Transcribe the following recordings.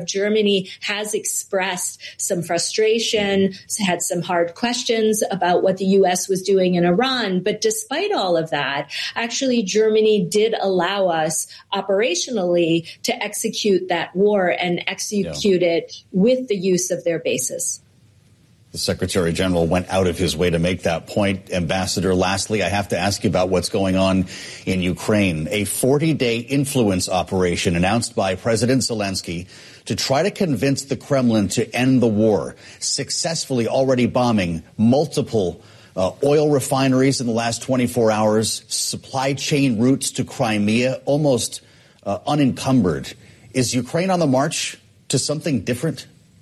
Germany has expressed some frustration, had some hard questions about what the U.S. was doing in Iran. But despite all of that, actually, Germany did allow us operationally to execute that war and execute it with the use of their bases. The Secretary General went out of his way to make that point. Ambassador, lastly, I have to ask you about what's going on in Ukraine. A 40-day influence operation announced by President Zelensky to try to convince the Kremlin to end the war, successfully already bombing multiple oil refineries in the last 24 hours, supply chain routes to Crimea almost unencumbered. Is Ukraine on the march to something different?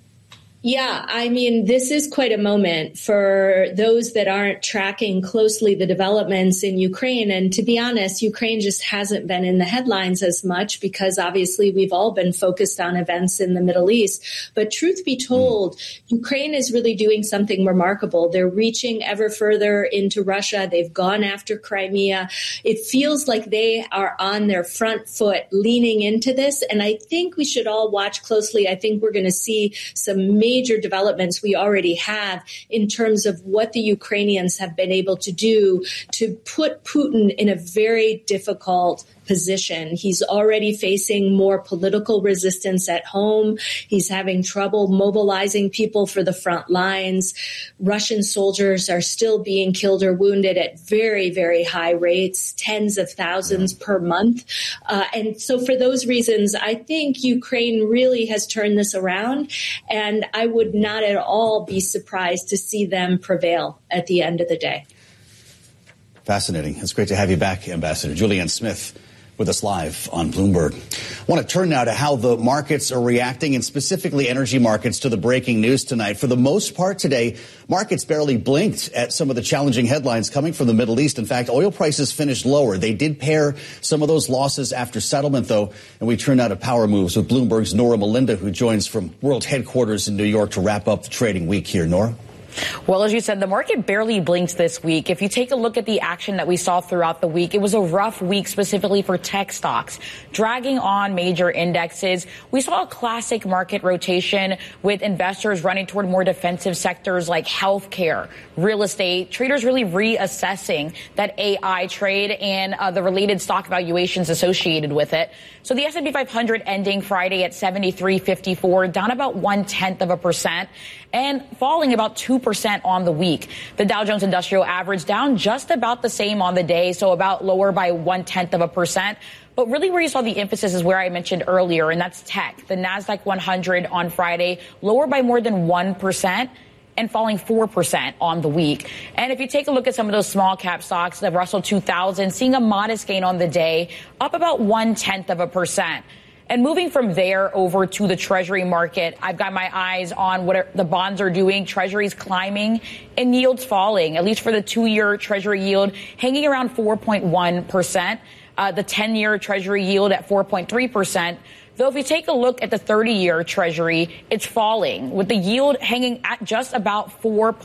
Yeah, I mean, this is quite a moment for those that aren't tracking closely the developments in Ukraine. And to be honest, Ukraine just hasn't been in the headlines as much because obviously we've all been focused on events in the Middle East. But truth be told, Ukraine is really doing something remarkable. They're reaching ever further into Russia. They've gone after Crimea. It feels like they are on their front foot leaning into this. And I think we should all watch closely. I think we're going to see some major developments we already have in terms of what the Ukrainians have been able to do to put Putin in a very difficult position. He's already facing more political resistance at home. He's having trouble mobilizing people for the front lines. Russian soldiers are still being killed or wounded at very, very high rates, tens of thousands per month. And so for those reasons, I think Ukraine really has turned this around, and I would not at all be surprised to see them prevail at the end of the day. Fascinating. It's great to have you back, Ambassador. Julianne Smith with us live on Bloomberg. I want to turn now to how the markets are reacting, and specifically energy markets, to the breaking news tonight. For the most part today, markets barely blinked at some of the challenging headlines coming from the Middle East. In fact, oil prices finished lower. They did pare some of those losses after settlement, though, and we turn now to power moves with Bloomberg's Nora Melinda, who joins from world headquarters in New York to wrap up the trading week here. Nora? Well, as you said, the market barely blinked this week. If you take a look at the action that we saw throughout the week, it was a rough week specifically for tech stocks, dragging on major indexes. We saw a classic market rotation with investors running toward more defensive sectors like healthcare, real estate, traders really reassessing that AI trade and the related stock valuations associated with it. So the S&P 500 ending Friday at 73.54, down about 0.1% and falling about 2% on the week. The Dow Jones Industrial Average down just about the same on the day, so about lower by 0.1%. But really where you saw the emphasis is where I mentioned earlier, and that's tech. The NASDAQ 100 on Friday, lower by more than 1%. And falling 4% on the week. And if you take a look at some of those small cap stocks, the Russell 2000, seeing a modest gain on the day, up about 0.1%. And moving from there over to the Treasury market, I've got my eyes on what the bonds are doing. Treasuries climbing and yields falling, at least for the 2-year Treasury yield, hanging around 4.1%. The 10-year Treasury yield at 4.3%. Though if you take a look at the 30-year Treasury, it's falling, with the yield hanging at just about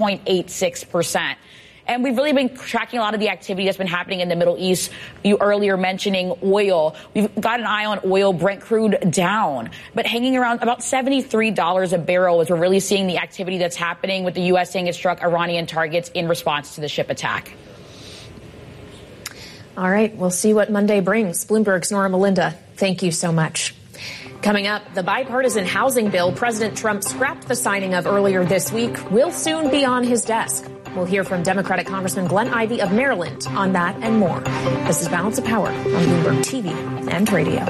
4.86%. And we've really been tracking a lot of the activity that's been happening in the Middle East. You earlier mentioning oil. We've got an eye on oil, Brent crude down, but hanging around about $73 a barrel as we're really seeing the activity that's happening with the U.S. saying it struck Iranian targets in response to the ship attack. All right, we'll see what Monday brings. Bloomberg's Nora Melinda, thank you so much. Coming up, the bipartisan housing bill President Trump scrapped the signing of earlier this week will soon be on his desk. We'll hear from Democratic Congressman Glenn Ivey of Maryland on that and more. This is Balance of Power on Bloomberg TV and radio.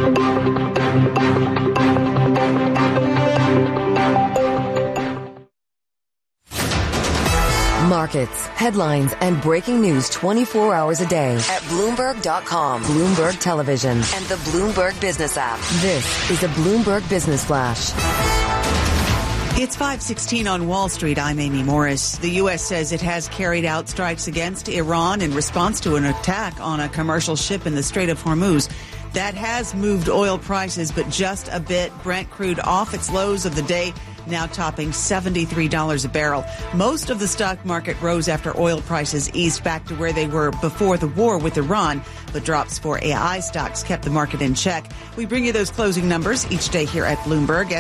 Markets, headlines, and breaking news 24 hours a day at Bloomberg.com, Bloomberg Television, and the Bloomberg Business app. This is a Bloomberg Business Flash. It's 5:16 on Wall Street. I'm Amy Morris. The U.S. says it has carried out strikes against Iran in response to an attack on a commercial ship in the Strait of Hormuz. That has moved oil prices, but just a bit. Brent crude off its lows of the day, now topping $73 a barrel. Most of the stock market rose after oil prices eased back to where they were before the war with Iran, but drops for AI stocks kept the market in check. We bring you those closing numbers each day here at Bloomberg.